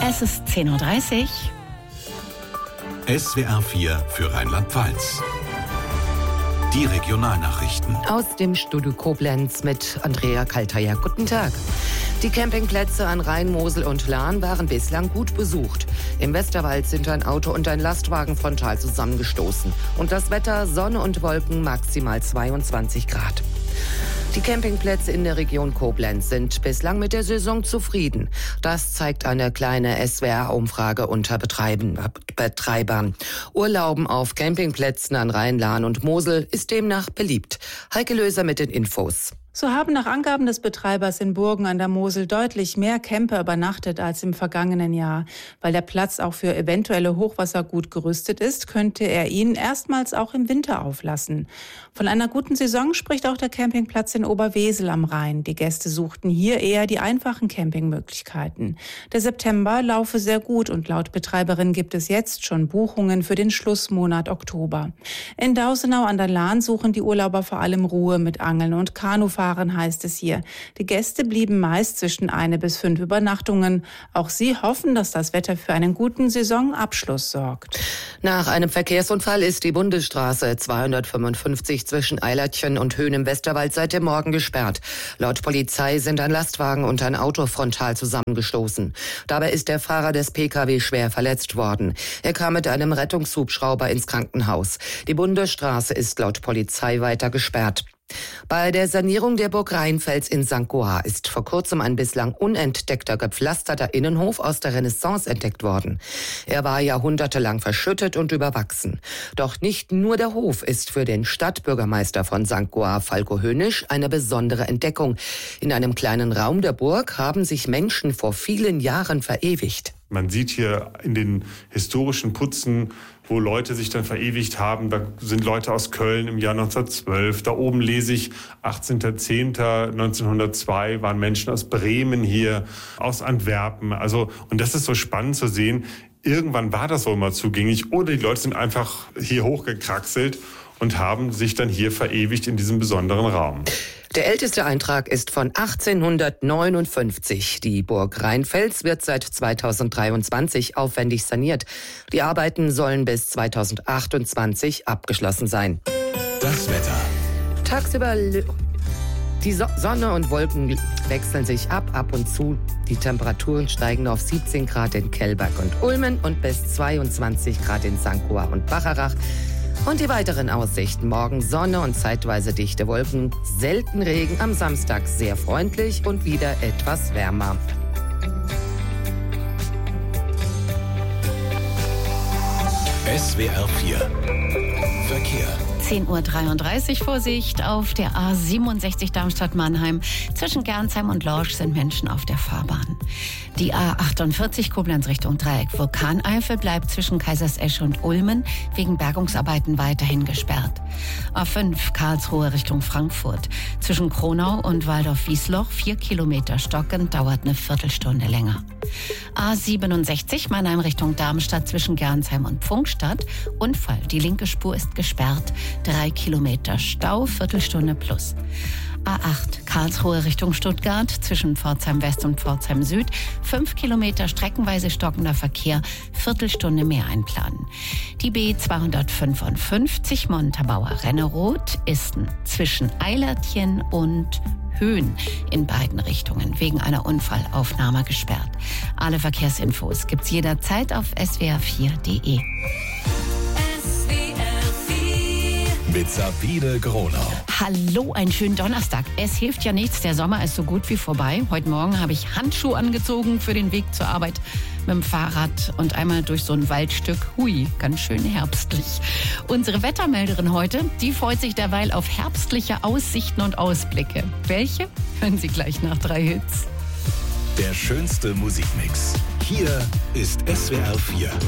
Es ist 10:30 Uhr. SWR 4 für Rheinland-Pfalz. Die Regionalnachrichten. Aus dem Studio Koblenz mit Andrea Kalteier. Guten Tag. Die Campingplätze an Rhein, Mosel und Lahn waren bislang gut besucht. Im Westerwald sind ein Auto und ein Lastwagen frontal zusammengestoßen. Und das Wetter, Sonne und Wolken, maximal 22 Grad. Die Campingplätze in der Region Koblenz sind bislang mit der Saison zufrieden. Das zeigt eine kleine SWR-Umfrage unter Betreibern. Urlauben auf Campingplätzen an Rhein, Lahn und Mosel ist demnach beliebt. Heike Löser mit den Infos. So haben nach Angaben des Betreibers in Burgen an der Mosel deutlich mehr Camper übernachtet als im vergangenen Jahr. Weil der Platz auch für eventuelle Hochwasser gut gerüstet ist, könnte er ihn erstmals auch im Winter auflassen. Von einer guten Saison spricht auch der Campingplatz in Oberwesel am Rhein. Die Gäste suchten hier eher die einfachen Campingmöglichkeiten. Der September laufe sehr gut und laut Betreiberin gibt es jetzt schon Buchungen für den Schlussmonat Oktober. In Dausenau an der Lahn suchen die Urlauber vor allem Ruhe mit Angeln und Kanufahren, heißt es hier. Die Gäste blieben meist zwischen 1 bis 5 Übernachtungen. Auch sie hoffen, dass das Wetter für einen guten Saisonabschluss sorgt. Nach einem Verkehrsunfall ist die Bundesstraße 255 zwischen Eilertchen und Höhen im Westerwald seit dem Morgen gesperrt. Laut Polizei sind ein Lastwagen und ein Auto frontal zusammengestoßen. Dabei ist der Fahrer des Pkw schwer verletzt worden. Er kam mit einem Rettungshubschrauber ins Krankenhaus. Die Bundesstraße ist laut Polizei weiter gesperrt. Bei der Sanierung der Burg Rheinfels in St. Goar ist vor kurzem ein bislang unentdeckter, gepflasterter Innenhof aus der Renaissance entdeckt worden. Er war jahrhundertelang verschüttet und überwachsen. Doch nicht nur der Hof ist für den Stadtbürgermeister von St. Goar, Falko Hönisch, eine besondere Entdeckung. In einem kleinen Raum der Burg haben sich Menschen vor vielen Jahren verewigt. Man sieht hier in den historischen Putzen, wo Leute sich dann verewigt haben. Da sind Leute aus Köln im Jahr 1912. Da oben lese ich 18.10.1902 waren Menschen aus Bremen hier, aus Antwerpen. Und das ist so spannend zu sehen. Irgendwann war das so immer zugänglich oder die Leute sind einfach hier hochgekraxelt und haben sich dann hier verewigt in diesem besonderen Raum. Der älteste Eintrag ist von 1859. Die Burg Rheinfels wird seit 2023 aufwendig saniert. Die Arbeiten sollen bis 2028 abgeschlossen sein. Das Wetter. Tagsüber die Sonne und Wolken wechseln sich ab und zu. Die Temperaturen steigen auf 17 Grad in Kelberg und Ulmen und bis 22 Grad in St. Goar und Bacharach. Und die weiteren Aussichten: morgen Sonne und zeitweise dichte Wolken, selten Regen, am Samstag sehr freundlich und wieder etwas wärmer. SWR 4 Verkehr. 10:33 Uhr, Vorsicht auf der A67 Darmstadt-Mannheim. Zwischen Gernsheim und Lorsch sind Menschen auf der Fahrbahn. Die A48 Koblenz Richtung Dreieck Vulkaneifel bleibt zwischen Kaisersesch und Ulmen wegen Bergungsarbeiten weiterhin gesperrt. A5 Karlsruhe Richtung Frankfurt. Zwischen Kronau und Waldorf-Wiesloch 4 Kilometer stockend, dauert eine Viertelstunde länger. A67 Mannheim Richtung Darmstadt zwischen Gernsheim und Pfungstadt. Unfall, die linke Spur ist gesperrt. 3 Kilometer Stau, Viertelstunde plus. A8 Karlsruhe Richtung Stuttgart zwischen Pforzheim West und Pforzheim Süd. 5 Kilometer streckenweise stockender Verkehr, Viertelstunde mehr einplanen. Die B255 Montabaur-Renneroth ist zwischen Eilertchen und Höhen in beiden Richtungen wegen einer Unfallaufnahme gesperrt. Alle Verkehrsinfos gibt's jederzeit auf swr4.de. Mit Sabine Gronau. Hallo, einen schönen Donnerstag. Es hilft ja nichts, der Sommer ist so gut wie vorbei. Heute Morgen habe ich Handschuhe angezogen für den Weg zur Arbeit mit dem Fahrrad und einmal durch so ein Waldstück. Hui, ganz schön herbstlich. Unsere Wettermelderin heute, die freut sich derweil auf herbstliche Aussichten und Ausblicke. Welche? Hören Sie gleich nach 3 Hits. Der schönste Musikmix. Hier ist SWR 4.